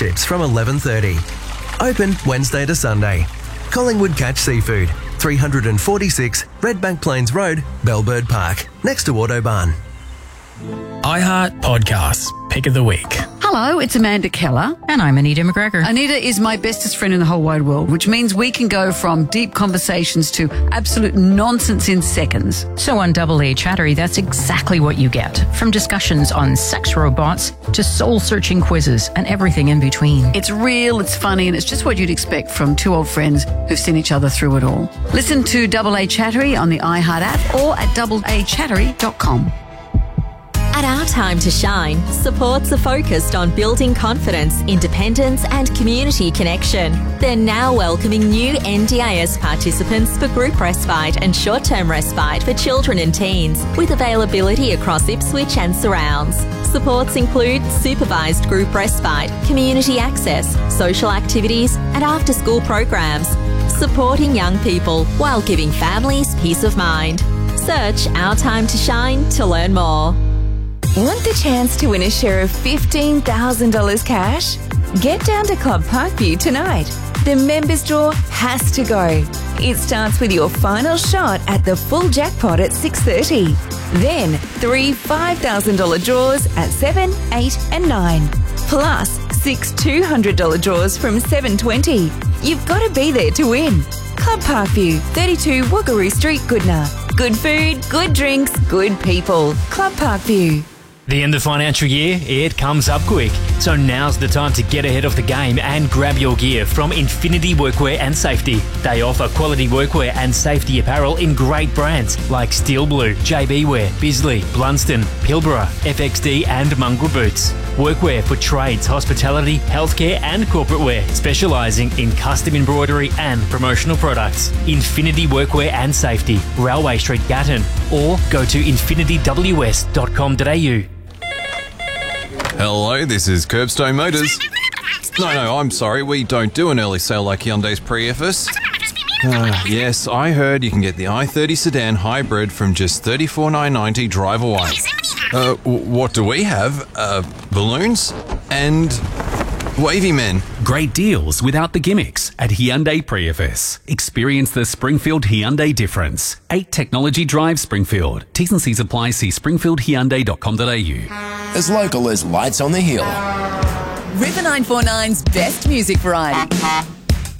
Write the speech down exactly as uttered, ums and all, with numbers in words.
chips from eleven thirty. Open Wednesday to Sunday. Collingwood Catch Seafood, three forty-six Redbank Plains Road, Bellbird Park, next to Autobahn. iHeart Podcasts, Pick of the Week. Hello, it's Amanda Keller. And I'm Anita McGregor. Anita is my bestest friend in the whole wide world, which means we can go from deep conversations to absolute nonsense in seconds. So on Double A Chattery, that's exactly what you get. From discussions on sex robots to soul-searching quizzes and everything in between. It's real, it's funny, and it's just what you'd expect from two old friends who've seen each other through it all. Listen to Double A Chattery on the iHeart app or at double a chattery dot com. At Our Time to Shine, supports are focused on building confidence, independence and community connection. They're now welcoming new N D I S participants for group respite and short-term respite for children and teens, with availability across Ipswich and surrounds. Supports include supervised group respite, community access, social activities and after-school programs, supporting young people while giving families peace of mind. Search Our Time to Shine to learn more. Want the chance to win a share of fifteen thousand dollars cash? Get down to Club Parkview tonight. The members draw has to go. It starts with your final shot at the full jackpot at six thirty. Then three five thousand dollars draws at seven, eight and nine. Plus six two hundred dollars draws from seven twenty. You've got to be there to win. Club Parkview, thirty-two Woogaroo Street, Goodna. Good food, good drinks, good people. Club Parkview. The end of financial year, it comes up quick. So now's the time to get ahead of the game and grab your gear from Infinity Workwear and Safety. They offer quality workwear and safety apparel in great brands like Steel Blue, J B Wear, Bisley, Blunston, Pilbara, F X D and Mongrel Boots. Workwear for trades, hospitality, healthcare and corporate wear, specialising in custom embroidery and promotional products. Infinity Workwear and Safety, Railway Street, Gatton, or go to infinity w s dot com dot a u. Hello, this is Curbstone Motors. No, no, I'm sorry, we don't do an early sale like Hyundai's Prius. Uh, yes, I heard you can get the i thirty sedan hybrid from just thirty-four thousand nine hundred ninety drive away. Uh, w- what do we have? Uh, balloons? And wavy men. Great deals without the gimmicks at Hyundai Prius. Experience the Springfield Hyundai difference. eight Technology Drive Springfield. T's and C's apply. See springfield hyundai dot com dot a u. As local as Lights on the Hill. River nine four nine's best music variety.